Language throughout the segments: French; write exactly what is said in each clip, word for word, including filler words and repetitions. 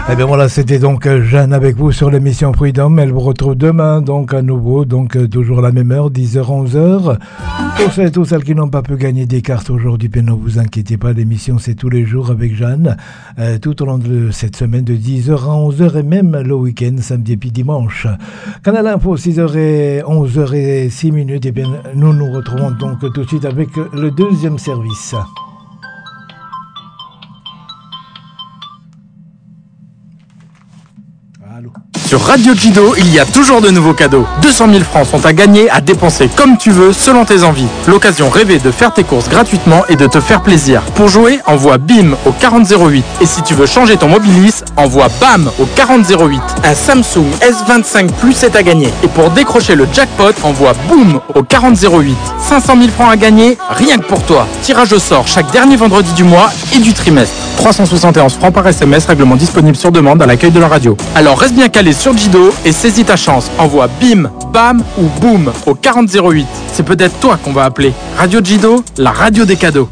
Eh bien voilà, c'était donc Jeanne avec vous sur l'émission Freedom. Elle vous retrouve demain donc à nouveau, donc toujours à la même heure, dix heures, onze heures. Pour celles et tous celles qui n'ont pas pu gagner des cartes aujourd'hui, bien ne vous inquiétez pas, l'émission c'est tous les jours avec Jeanne, euh, tout au long de cette semaine de dix heures à onze heures et même le week-end, samedi et puis dimanche. Canal Info, six heures et onze heures et six minutes. Et bien nous nous retrouvons donc tout de suite avec le deuxième service. Sur Radio Jido, il y a toujours de nouveaux cadeaux. deux cent mille francs sont à gagner, à dépenser comme tu veux, selon tes envies. L'occasion rêvée de faire tes courses gratuitement et de te faire plaisir. Pour jouer, envoie BIM au quarante zéro huit. Et si tu veux changer ton Mobilis, envoie BAM au quarante zéro huit. Un Samsung S vingt-cinq Plus est à gagner. Et pour décrocher le jackpot, envoie BOOM au quarante zéro huit. cinq cent mille francs à gagner, rien que pour toi. Tirage au sort chaque dernier vendredi du mois et du trimestre. trois cent soixante et onze francs par S M S, règlement disponible sur demande à l'accueil de la radio. Alors reste bien calé sur Jido et saisis ta chance. Envoie BIM, BAM ou BOOM au quarante zéro huit. C'est peut-être toi qu'on va appeler. Radio Jido, la radio des cadeaux.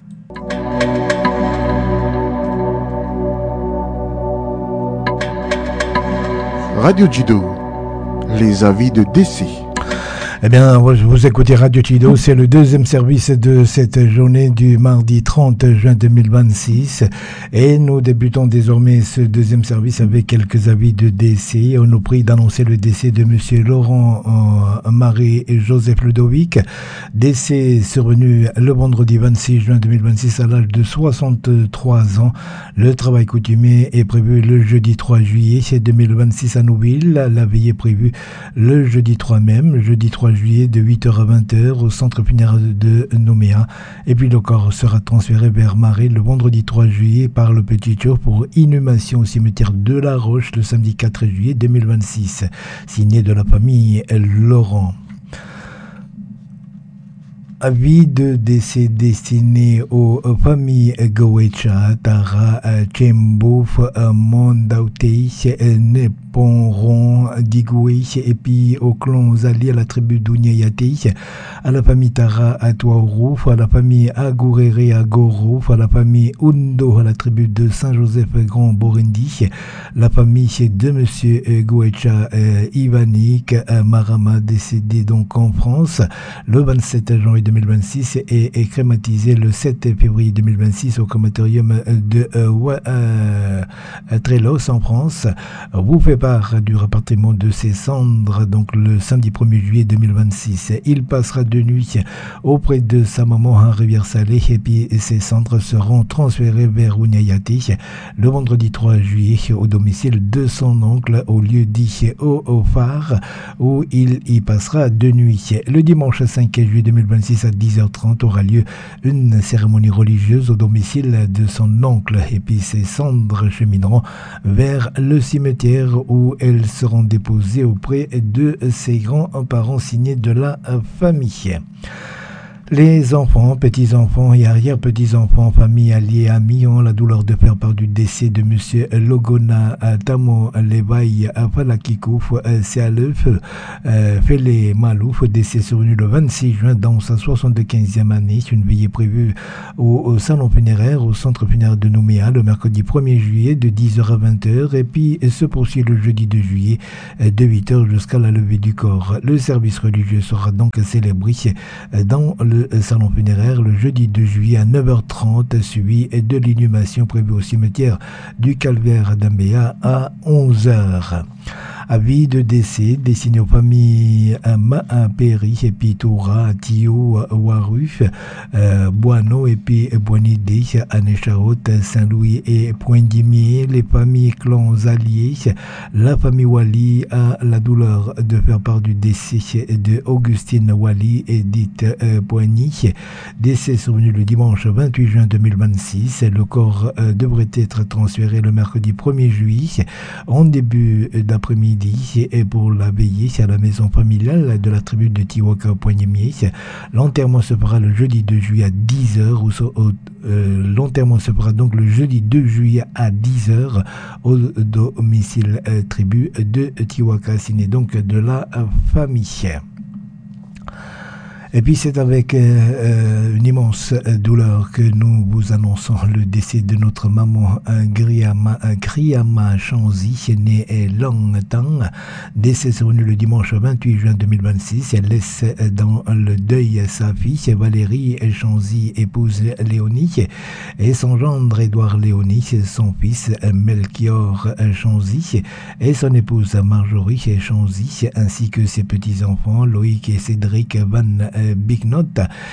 Radio Jido, les avis de D C. Eh bien, vous écoutez Radio Jido, c'est le deuxième service de cette journée du mardi trente juin deux mille vingt-six. Et nous débutons désormais ce deuxième service avec quelques avis de décès. On nous prie d'annoncer le décès de monsieur Laurent euh, Marie et Joseph Ludovic. Décès survenu le vendredi vingt-six juin deux mille vingt-six à l'âge de soixante-trois ans. Le travail coutumier est prévu le jeudi trois juillet deux mille vingt-six à Nouville. La veillée est prévue le jeudi trois même, jeudi trois juillet de huit heures à vingt heures au centre funéraire de Nouméa. Et puis le corps sera transféré vers Marais le vendredi trois juillet par le Petit Tour pour inhumation au cimetière de La Roche le samedi quatre juillet deux mille vingt-six. Signé de la famille Laurent. Avis de décès destiné aux familles Gowecha, Tara, Chembo, Mondautei, Neponron, Digoué, et puis aux clans alliés à la tribu d'Ounyayate, à la famille Tara, à Touarouf, à la famille Agourere, à Gorouf, à la famille Undo, à la tribu de Saint-Joseph Grand Borendi, la famille de Monsieur Gowecha, Ivanik, Marama, décédé donc en France le vingt-sept janvier deux mille vingt-six et est crématisé le sept février deux mille vingt-six au crématorium de euh, euh, Trélos en France. Vous fait part du rapatriement de ses cendres donc le samedi premier juillet deux mille vingt-six. Il passera de nuit auprès de sa maman à Rivière-Salée et puis ses cendres seront transférées vers Ounyayate le vendredi trois juillet au domicile de son oncle au lieu dit au, au phare où il y passera de nuit. Le dimanche cinq juillet deux mille vingt-six à dix heures trente aura lieu une cérémonie religieuse au domicile de son oncle et puis ses cendres chemineront vers le cimetière où elles seront déposées auprès de ses grands-parents signés de la famille. Les enfants, petits-enfants et arrière-petits-enfants, familles, alliés, amis ont la douleur de faire part du décès de monsieur Logona Tamo Levaï Falakikouf Sealeuf Fele Malouf, décès survenu le vingt-six juin dans sa soixante-quinzième année. Une veillée prévue au, au salon funéraire, au centre funéraire de Nouméa, le mercredi premier juillet de dix heures à vingt heures et puis se poursuit le jeudi deux juillet de huit heures jusqu'à la levée du corps. Le service religieux sera donc célébré dans le salon funéraire le jeudi deux juillet à neuf heures trente, suivi de l'inhumation prévue au cimetière du Calvaire d'Ambéa à onze heures. Avis de décès destiné aux familles Maapéry et puis Toura, Tio, Waruf, euh, Boano et puis Boinidé, Anéchaot, Saint-Louis et Poindimier, les familles clans alliés, la famille Wali a la douleur de faire part du décès de Augustine Wali et dite euh, Poigny, décès survenu le dimanche vingt-huit juin deux mille vingt-six. Le corps euh, devrait être transféré le mercredi premier juillet en début d'après-midi et pour la veillée à la maison familiale de la tribu de Tiwaka Poignemier. L'enterrement se fera le jeudi deux juillet à dix heures. Au, au, euh, l'enterrement se fera donc le jeudi deux juillet à dix heures au domicile euh, tribu de Tiwaka, signé donc de la famille. Et puis c'est avec euh, une immense douleur que nous vous annonçons le décès de notre maman Griama, Kriama Chanzi, née longtemps. Décès survenu le dimanche vingt-huit juin deux mille vingt-six. Elle laisse dans le deuil sa fille Valérie Chanzi, épouse Léonie, et son gendre Édouard Léonie, son fils Melchior Chanzi et son épouse Marjorie Chanzi, ainsi que ses petits-enfants Loïc et Cédric Van Bignot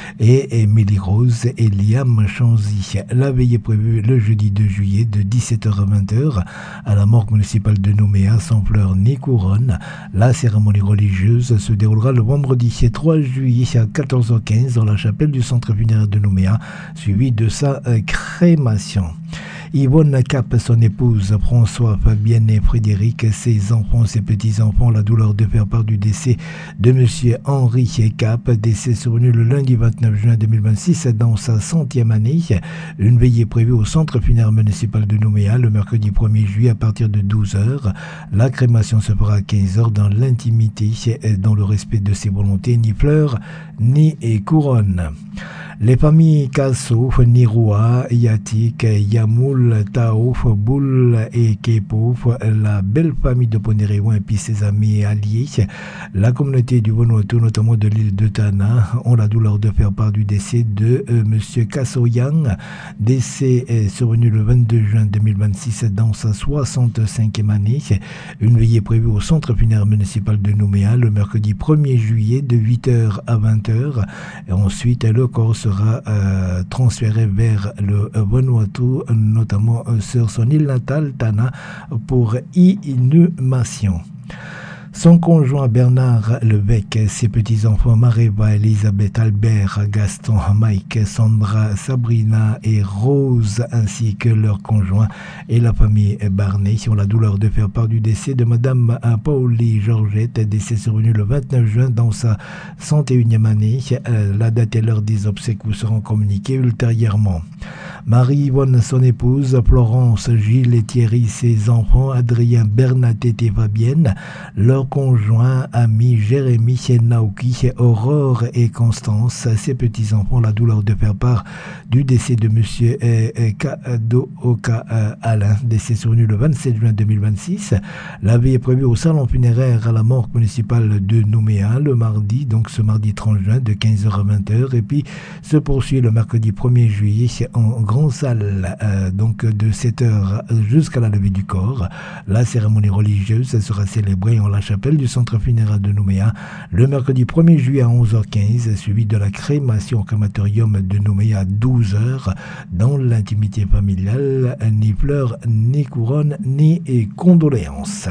et Émilie Rose et Liam Chanzi. La veillée est prévue le jeudi deux juillet de dix-sept heures à vingt heures à la morgue municipale de Nouméa, sans fleurs ni couronne. La cérémonie religieuse se déroulera le vendredi trois juillet à quatorze heures quinze dans la chapelle du centre funéraire de Nouméa, suivi de sa crémation. Yvonne Cap, son épouse, François, Fabienne et Frédéric, ses enfants, ses petits-enfants, la douleur de faire part du décès de monsieur Henri Cap, décès survenu le lundi vingt-neuf juin deux mille vingt-six dans sa centième année. Une veillée prévue au centre funéraire municipal de Nouméa le mercredi premier juillet à partir de douze heures. La crémation se fera à quinze heures dans l'intimité, dans le respect de ses volontés, ni fleurs, ni couronne. Les familles Kassouf, Niroua, Yatik, Yamoul, Taouf, Boul et Kepouf, la belle famille de Ponéréouin et puis ses amis et alliés, la communauté du Vanuatu, notamment de l'île de Tana, ont la douleur de faire part du décès de euh, monsieur Kassoyang, décès est survenu le vingt-deux juin deux mille vingt-six dans sa soixante-cinquième année. Une veillée prévue au centre funéraire municipal de Nouméa le mercredi premier juillet de huit heures à vingt heures. Et ensuite, le corps sera euh, transféré vers le Vanuatu, notamment euh, sur son île natale, Tana, pour inhumation. Son conjoint Bernard Levesque, ses petits-enfants Mareva, Elisabeth, Albert, Gaston, Mike, Sandra, Sabrina et Rose, ainsi que leurs conjoints et la famille Barnet ont la douleur de faire part du décès de Madame Pauli Georgette, décès survenu le vingt-neuf juin dans sa cent et unième année. La date et l'heure des obsèques vous seront communiquées ultérieurement. Marie-Yvonne, son épouse, Florence, Gilles et Thierry, ses enfants, Adrien, Bernadette et Fabienne, leurs conjoints, amis, Jérémy, Naoki, Aurore et Constance, ses petits-enfants, la douleur de faire part du décès de monsieur euh, euh, Kadoka euh, Alain, décès survenu le vingt-sept juin deux mille vingt-six. La veille est prévue au salon funéraire à la morgue municipale de Nouméa le mardi, donc ce mardi trente juin de quinze heures à vingt heures, et puis se poursuit le mercredi premier juillet en grande salle, euh, donc de sept heures jusqu'à la levée du corps. La cérémonie religieuse sera célébrée en la chapelle du centre funéraire de Nouméa le mercredi premier juillet à onze heures quinze, suivi de la crémation au crématorium de Nouméa à douze heures dans l'intimité familiale. Ni fleurs, ni couronne, ni condoléances.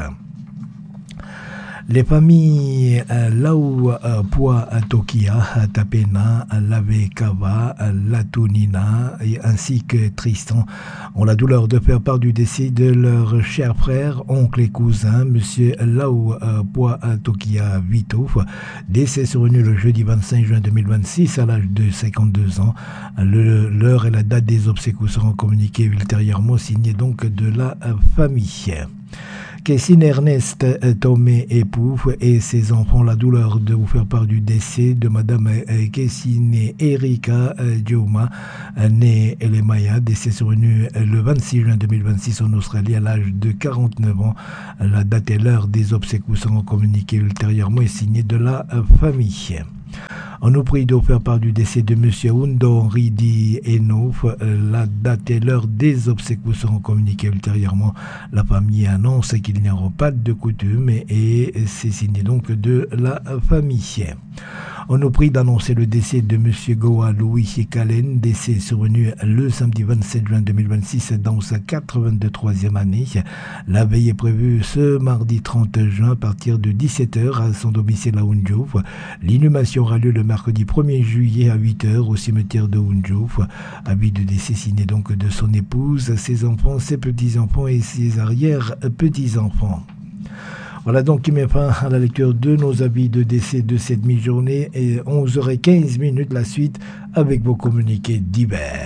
Les familles euh, Lau euh, Pua Tokia, Tapena, Lavekava, Latunina et ainsi que Tristan ont la douleur de faire part du décès de leur cher frère, oncle et cousin, monsieur Lau euh, Pua Tokia Vito, décès survenu le jeudi vingt-cinq juin deux mille vingt-six à l'âge de cinquante-deux ans. Le, l'heure et la date des obsèques seront communiquées ultérieurement, signées donc de la euh, famille. Kessine Ernest Tomé époux et ses enfants la douleur de vous faire part du décès de madame Kessine Erika Dioma, née Elemaya, décès survenu le vingt-six juin deux mille vingt-six en Australie à l'âge de quarante-neuf ans. La date et l'heure des obsèques vous seront communiquées ultérieurement et signées de la famille. On nous prie de faire part du décès de monsieur Undo Ridi Enouf. La date et l'heure des obsèques vous seront communiquées ultérieurement. La famille annonce qu'il n'y aura pas de coutume et c'est signé donc de la famille. On nous prie d'annoncer le décès de monsieur Goa Louis Kalen, décès survenu le samedi vingt-sept juin deux mille vingt-six dans sa quatre-vingt-troisième année. La veille est prévue ce mardi trente juin à partir de dix-sept heures à son domicile à Unjouf. L'inhumation aura lieu le mercredi premier juillet à huit heures au cimetière de Unjouf. Avis de décès signé donc de son épouse, ses enfants, ses petits-enfants et ses arrière-petits-enfants. Voilà donc qui met fin à la lecture de nos avis de décès de cette mi-journée et onze heures quinze minutes la suite avec vos communiqués divers.